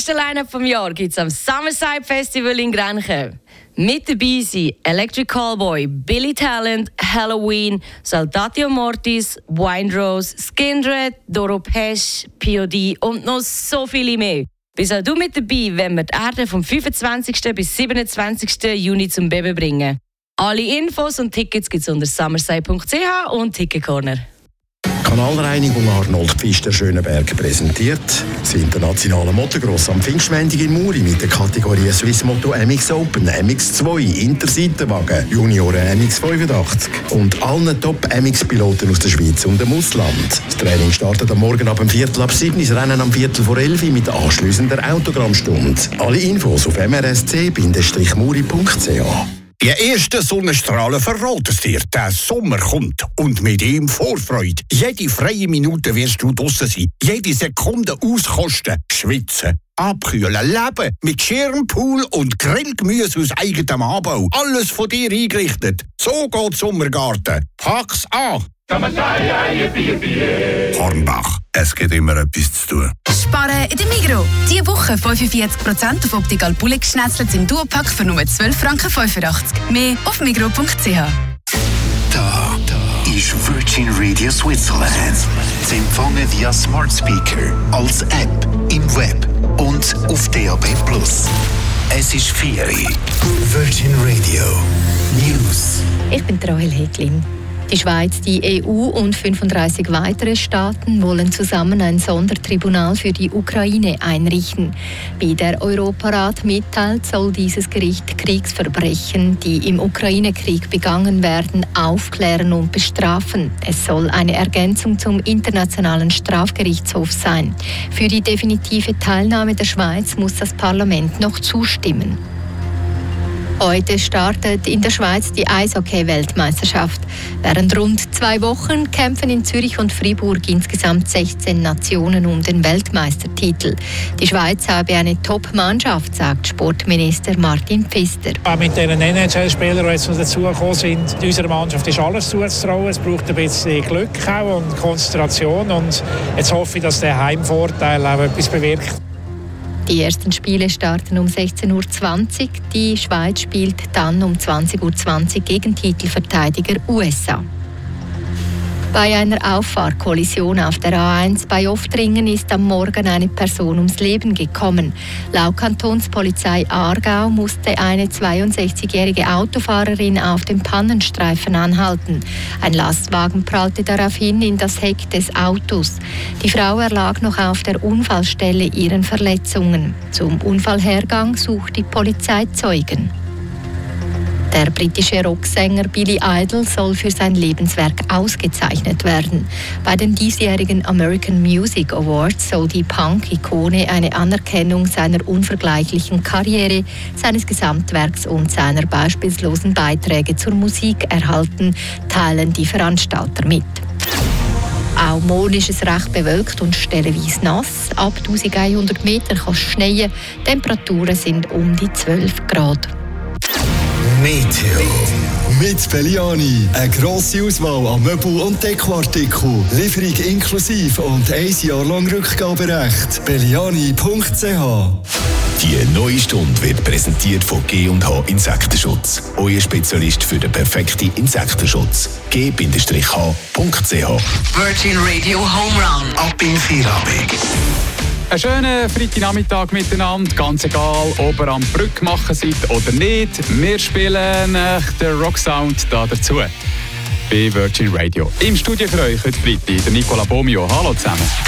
geilste Line-Up vom Jahr gibt es am Summerside Festival in Grenchen. Mit dabei sind Electric Callboy, Billy Talent, Halloween, Saltatio Mortis, Windrose, Skindred, Doro Pesch, POD und noch so viele mehr. Bist auch du mit dabei, wenn wir die Erde vom 25. bis 27. Juni zum Baby bringen. Alle Infos und Tickets gibt es unter summerside.ch und Ticketcorner. Kanalreinigung Arnold Pfister Schönenberg präsentiert das internationale Motocross am Pfingstmontag in Muri mit der Kategorie Swiss Moto MX Open, MX2, Interseitenwagen, Junioren MX 85 und allen Top-MX-Piloten aus der Schweiz und dem Ausland. Das Training startet am Morgen ab 6:45, das Rennen am 11:15 mit anschliessender Autogrammstunde. Alle Infos auf mrsc-muri.ch. Die ersten Sonnenstrahlen verraten es dir. Der Sommer kommt und mit ihm Vorfreude. Jede freie Minute wirst du draussen sein. Jede Sekunde auskosten, schwitzen, abkühlen, leben mit Schirmpool und Grillgemüse aus eigenem Anbau. Alles von dir eingerichtet. So geht Sommergarten. Pack's an! Hornbach, es gibt immer etwas zu tun. Sparen in der Migros. Diese Woche 45% auf Optical Bullig Schnetzlets im Duopack für nur 12,85 Franken. Mehr auf migros.ch. Da ist Virgin Radio Switzerland. Zu empfangen via Smart Speaker, als App, im Web und auf DAB+. Es ist Ferien. Virgin Radio News. Ich bin Rahel Heglin. Die Schweiz, die EU und 35 weitere Staaten wollen zusammen ein Sondertribunal für die Ukraine einrichten. Wie der Europarat mitteilt, soll dieses Gericht Kriegsverbrechen, die im Ukraine-Krieg begangen werden, aufklären und bestrafen. Es soll eine Ergänzung zum Internationalen Strafgerichtshof sein. Für die definitive Teilnahme der Schweiz muss das Parlament noch zustimmen. Heute startet in der Schweiz die Eishockey-Weltmeisterschaft. Während rund 2 Wochen kämpfen in Zürich und Fribourg insgesamt 16 Nationen um den Weltmeistertitel. Die Schweiz habe eine Top-Mannschaft, sagt Sportminister Martin Pfister. Auch mit den NHL-Spielern, die jetzt dazugekommen sind, unserer Mannschaft ist alles zuzutrauen. Es braucht ein bisschen Glück auch und Konzentration. Und jetzt hoffe ich, dass der Heimvorteil auch etwas bewirkt. Die ersten Spiele starten um 16:20 Uhr. Die Schweiz spielt dann um 20:20 Uhr gegen Titelverteidiger USA. Bei einer Auffahrkollision auf der A1 bei Oftringen ist am Morgen eine Person ums Leben gekommen. Laut Kantonspolizei Aargau musste eine 62-jährige Autofahrerin auf dem Pannenstreifen anhalten. Ein Lastwagen prallte daraufhin in das Heck des Autos. Die Frau erlag noch auf der Unfallstelle ihren Verletzungen. Zum Unfallhergang sucht die Polizei Zeugen. Der britische Rocksänger Billy Idol soll für sein Lebenswerk ausgezeichnet werden. Bei den diesjährigen American Music Awards soll die Punk-Ikone eine Anerkennung seiner unvergleichlichen Karriere, seines Gesamtwerks und seiner beispiellosen Beiträge zur Musik erhalten, teilen die Veranstalter mit. Auch morgen ist es recht bewölkt und stellenweise nass. Ab 1100 Meter kann es schneien. Temperaturen sind um die 12 Grad. Meteo. Mit Belliani. Eine grosse Auswahl an Möbel- und Dekoartikeln. Lieferung inklusive und 1 Jahr lang Rückgaberecht. Belliani.ch. Die neue Stunde wird präsentiert von G&H Insektenschutz. Euer Spezialist für den perfekten Insektenschutz. G-H.ch. Virgin Radio Home Run. Ab in Feierabend. Einen schönen Freitagnachmittag miteinander. Ganz egal, ob ihr am Brück machen seid oder nicht. Wir spielen den Rocksound da dazu. Bei Virgin Radio. Im Studio für euch heute Freitag, der Nicola Bomio. Hallo zusammen.